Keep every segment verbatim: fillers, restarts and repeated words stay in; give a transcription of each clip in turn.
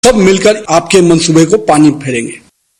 सब मिलकर आपके मंसूबे को पानी फेरेंगे।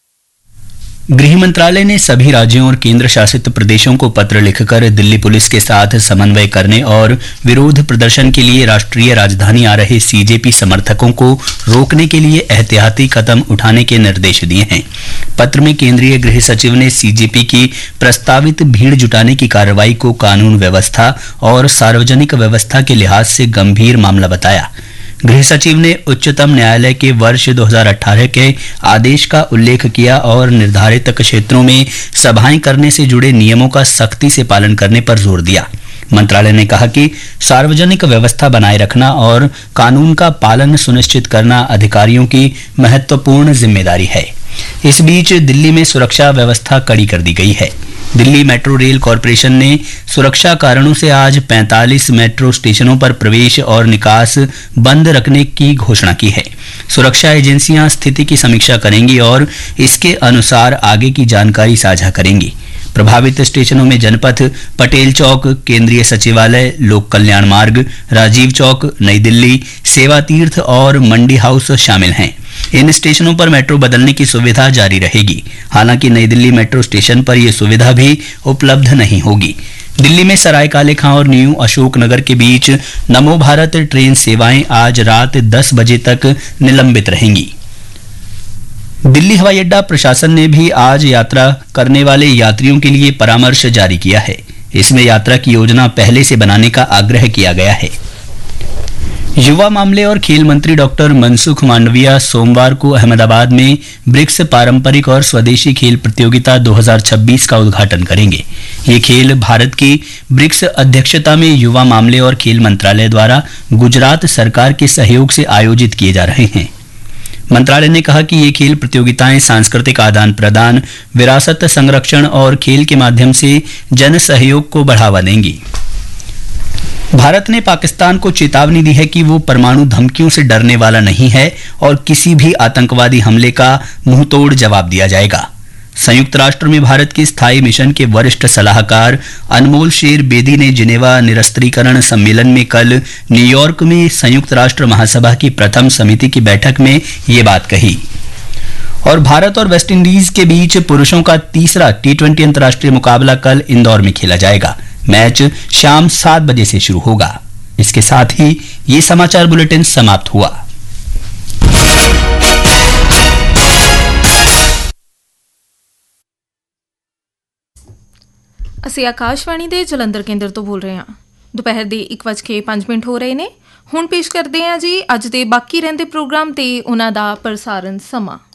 गृह मंत्रालय ने सभी राज्यों और केंद्र शासित प्रदेशों को पत्र लिखकर दिल्ली पुलिस के साथ समन्वय करने और विरोध प्रदर्शन के लिए राष्ट्रीय राजधानी आ रहे सीजेपी समर्थकों को रोकने के लिए एहतियाती कदम उठाने के निर्देश दिए हैं। पत्र में केंद्रीय गृह सचिव ने सीजेपी की प्रस्तावित भीड़ जुटाने की कार्रवाई को कानून व्यवस्था और सार्वजनिक व्यवस्था के लिहाज से गंभीर मामला बताया। गृह सचिव ने उच्चतम न्यायालय के वर्ष दो हज़ार अठारह के आदेश का उल्लेख किया और निर्धारित क्षेत्रों में सभाएं करने से जुड़े नियमों का सख्ती से पालन करने पर जोर दिया। मंत्रालय ने कहा कि सार्वजनिक व्यवस्था बनाए रखना और कानून का पालन सुनिश्चित करना अधिकारियों की महत्वपूर्ण जिम्मेदारी है। इस बीच दिल्ली में सुरक्षा व्यवस्था कड़ी कर दी गई है। दिल्ली मेट्रो रेल कॉरपोरेशन ने सुरक्षा कारणों से आज पैंतालीस मेट्रो स्टेशनों पर प्रवेश और निकास बंद रखने की घोषणा की है। सुरक्षा एजेंसियां स्थिति की समीक्षा करेंगी और इसके अनुसार आगे की जानकारी साझा करेंगी। प्रभावित स्टेशनों में जनपथ, पटेल चौक, केंद्रीय सचिवालय, लोक कल्याण मार्ग, राजीव चौक, नई दिल्ली, सेवा तीर्थ और मंडी हाउस शामिल हैं। इन स्टेशनों पर मेट्रो बदलने की सुविधा जारी रहेगी। हालांकि नई दिल्ली मेट्रो स्टेशन पर यह सुविधा भी उपलब्ध नहीं होगी। दिल्ली में सराय काले खां और न्यू अशोकनगर के बीच नमो भारत ट्रेन सेवाएं आज रात दस बजे तक निलंबित रहेंगी। दिल्ली हवाई अड्डा प्रशासन ने भी आज यात्रा करने वाले यात्रियों के लिए परामर्श जारी किया है। इसमें यात्रा की योजना पहले से बनाने का आग्रह किया गया है। युवा मामले और खेल मंत्री डॉक्टर मनसुख मांडविया सोमवार को अहमदाबाद में ब्रिक्स पारंपरिक और स्वदेशी खेल प्रतियोगिता दो हज़ार छब्बीस का उद्घाटन करेंगे। ये खेल भारत की ब्रिक्स अध्यक्षता में युवा मामले और खेल मंत्रालय द्वारा गुजरात सरकार के सहयोग से आयोजित किए जा रहे हैं। मंत्रालय ने कहा कि ये खेल प्रतियोगिताएं सांस्कृतिक आदान प्रदान, विरासत संरक्षण और खेल के माध्यम से जन सहयोग को बढ़ावा देंगी। भारत ने पाकिस्तान को चेतावनी दी है कि वो परमाणु धमकियों से डरने वाला नहीं है और किसी भी आतंकवादी हमले का मुंहतोड़ जवाब दिया जाएगा। संयुक्त राष्ट्र में भारत के स्थायी मिशन के वरिष्ठ सलाहकार अनमोल शेर बेदी ने जिनेवा निरस्त्रीकरण सम्मेलन में कल न्यूयॉर्क में संयुक्त राष्ट्र महासभा की प्रथम समिति की बैठक में ये बात कही। और भारत और वेस्टइंडीज के बीच पुरुषों का तीसरा टी ट्वेंटी अंतर्राष्ट्रीय मुकाबला कल इंदौर में खेला जाएगा। मैच शाम सात बजे से शुरू होगा। इसके साथ ही ये समाचार बुलेटिन समाप्त हुआ। ਅਸੀਂ ਆਕਾਸ਼ਵਾਣੀ ਦੇ ਜਲੰਧਰ ਕੇਂਦਰ ਤੋਂ ਬੋਲ ਰਹੇ ਹਾਂ। ਦੁਪਹਿਰ ਦੇ ਇੱਕ ਵੱਜ ਕੇ ਪੰਜ ਮਿੰਟ ਹੋ ਰਹੇ ਨੇ। ਹੁਣ ਪੇਸ਼ ਕਰਦੇ ਹਾਂ ਜੀ ਅੱਜ ਦੇ ਬਾਕੀ ਰਹਿੰਦੇ ਪ੍ਰੋਗਰਾਮ ਤੇ ਉਹਨਾਂ ਦਾ ਪ੍ਰਸਾਰਣ ਸਮਾਂ।